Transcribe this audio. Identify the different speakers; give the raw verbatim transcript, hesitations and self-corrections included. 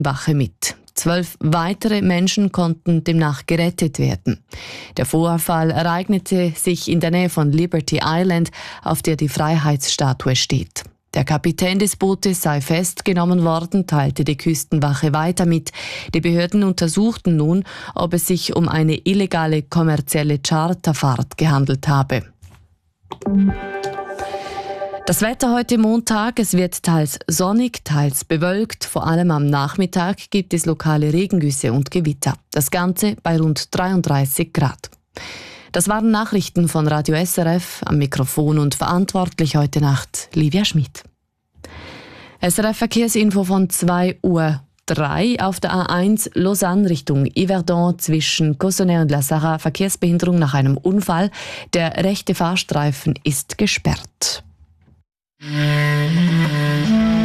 Speaker 1: Wache mit. Zwölf weitere Menschen konnten demnach gerettet werden. Der Vorfall ereignete sich in der Nähe von Liberty Island, auf der die Freiheitsstatue steht. Der Kapitän des Bootes sei festgenommen worden, teilte die Küstenwache weiter mit. Die Behörden untersuchten nun, ob es sich um eine illegale kommerzielle Charterfahrt gehandelt habe. Das Wetter heute Montag, es wird teils sonnig, teils bewölkt. Vor allem am Nachmittag gibt es lokale Regengüsse und Gewitter. Das Ganze bei rund dreiunddreißig Grad. Das waren Nachrichten von Radio S R F. Am Mikrofon und verantwortlich heute Nacht Livia Schmid. S R F-Verkehrsinfo von zwei Uhr drei auf der A eins Lausanne Richtung Yverdon zwischen Cossonay und La Sarraz. Verkehrsbehinderung nach einem Unfall. Der rechte Fahrstreifen ist gesperrt.